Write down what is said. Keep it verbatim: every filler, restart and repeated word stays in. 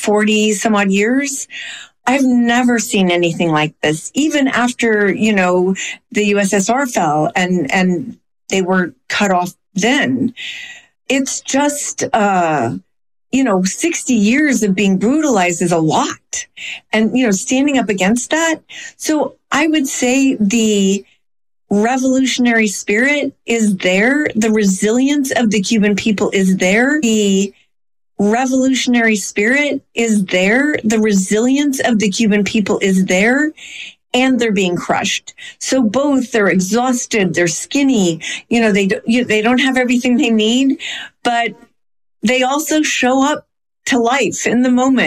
forty some odd years. I've never seen anything like this, even after, you know, the U S S R fell and, and they were cut off then. It's just, uh, you know, sixty years of being brutalized is a lot. And, you know, standing up against that. So I would say the revolutionary spirit is there. The resilience of the Cuban people is there. The revolutionary spirit is there. The resilience of the Cuban people is there. And they're being crushed. So both, they're exhausted, they're skinny, you know, they, you, they don't have everything they need, but they also show up to life in the moment.